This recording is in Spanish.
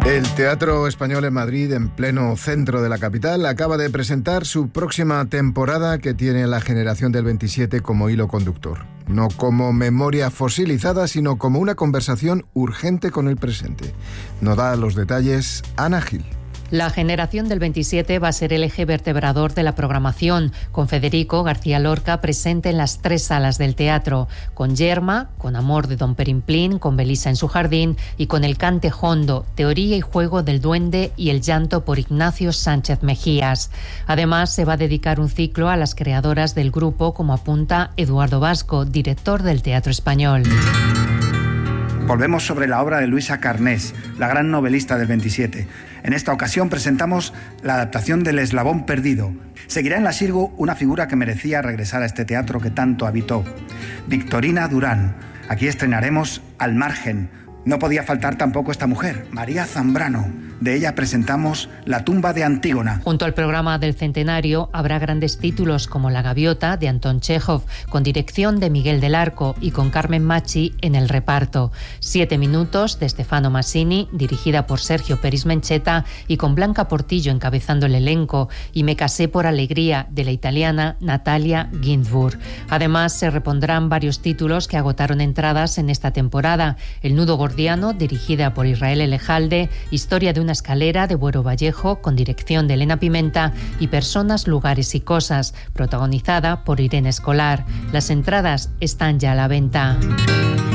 El Teatro Español en Madrid, en pleno centro de la capital, acaba de presentar su próxima temporada, que tiene La Generación del 27 como hilo conductor. No como memoria fosilizada, sino como una conversación urgente con el presente. Nos da los detalles Ana Gil. La Generación del 27 va a ser el eje vertebrador de la programación, con Federico García Lorca presente en las 3 salas del teatro, con Yerma, con Amor de Don Perimplín, con Belisa en su jardín y con El cante jondo, teoría y juego del duende y el llanto por Ignacio Sánchez Mejías. Además, se va a dedicar un ciclo a las creadoras del grupo, como apunta Eduardo Vasco, director del Teatro Español. Volvemos sobre la obra de Luisa Carnés, la gran novelista del 27. En esta ocasión presentamos la adaptación del Eslabón perdido. Seguirá en la Xirgu una figura que merecía regresar a este teatro que tanto habitó: Victorina Durán. Aquí estrenaremos Al margen. No podía faltar tampoco esta mujer, María Zambrano. De ella presentamos La tumba de Antígona. Junto al programa del centenario habrá grandes títulos como La gaviota, de Anton Chejov, con dirección de Miguel del Arco y con Carmen Machi en el reparto. 7 minutos, de Stefano Massini, dirigida por Sergio Peris Mencheta y con Blanca Portillo encabezando el elenco, y Me casé por alegría, de la italiana Natalia Ginzburg. Además, se repondrán varios títulos que agotaron entradas en esta temporada: El nudo gordiano, dirigida por Israel Elejalde, Historia de una escalera, de Buero Vallejo, con dirección de Elena Pimenta, y Personas, lugares y cosas, protagonizada por Irene Escolar. Las entradas están ya a la venta.